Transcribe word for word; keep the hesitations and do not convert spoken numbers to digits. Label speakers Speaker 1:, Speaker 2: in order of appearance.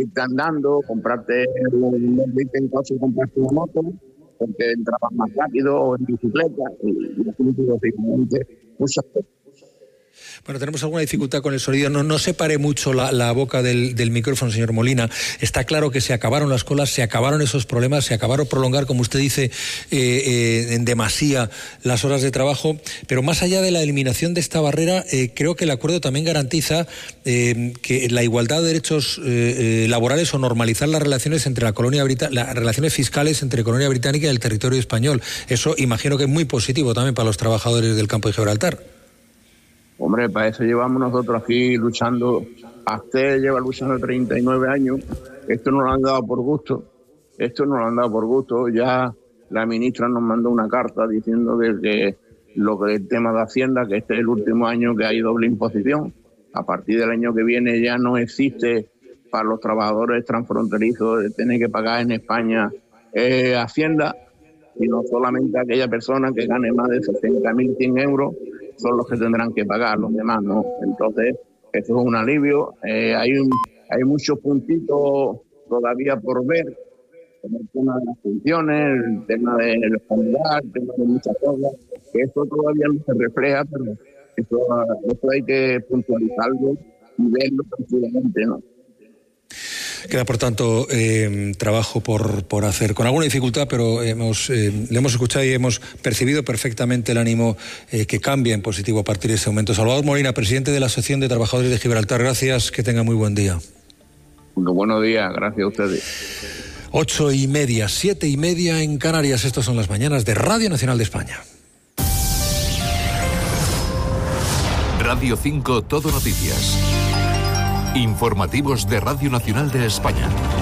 Speaker 1: irte andando, comprarte un irte en coche, comprarte una moto, porque entrabas más rápido, o en bicicleta, y, y definitivamente muchas cosas.
Speaker 2: Bueno, tenemos alguna dificultad con el sonido. No, no separe mucho la, la boca del, del micrófono, señor Molina. Está claro que se acabaron las colas, se acabaron esos problemas, se acabaron prolongar, como usted dice, eh, eh, en demasía las horas de trabajo. Pero más allá de la eliminación de esta barrera, eh, creo que el acuerdo también garantiza eh, que la igualdad de derechos eh, eh, laborales o normalizar las relaciones entre la colonia británica, las relaciones fiscales entre Colonia Británica y el territorio español. Eso imagino que es muy positivo también para los trabajadores del campo de Gibraltar.
Speaker 1: Hombre, para eso llevamos nosotros aquí luchando. Azte lleva luchando treinta y nueve años. Esto no lo han dado por gusto. Esto no lo han dado por gusto. Ya la ministra nos mandó una carta diciendo de que lo que el tema de Hacienda, que este es el último año que hay doble imposición. A partir del año que viene ya no existe para los trabajadores transfronterizos de tener que pagar en España eh, Hacienda, sino solamente aquella persona que gane más de sesenta mil cien euros son los que tendrán que pagar, los demás no. Entonces, eso es un alivio. Eh, hay, un, hay muchos puntitos todavía por ver, como el tema de las funciones, el tema del familiar, el tema de muchas cosas, que eso todavía no se refleja, pero eso, eso hay que puntualizarlo y verlo tranquilamente, ¿no?
Speaker 2: Queda, por tanto, eh, trabajo por, por hacer, con alguna dificultad, pero hemos, eh, le hemos escuchado y hemos percibido perfectamente el ánimo eh, que cambia en positivo a partir de ese momento. Salvador Molina, presidente de la Asociación de Trabajadores de Gibraltar, gracias, que tenga muy buen día.
Speaker 1: Bueno, buenos días, gracias a ustedes.
Speaker 2: Ocho y media, siete y media en Canarias, estas son las mañanas de Radio Nacional de España.
Speaker 3: Radio cinco, Todo Noticias. Informativos de Radio Nacional de España.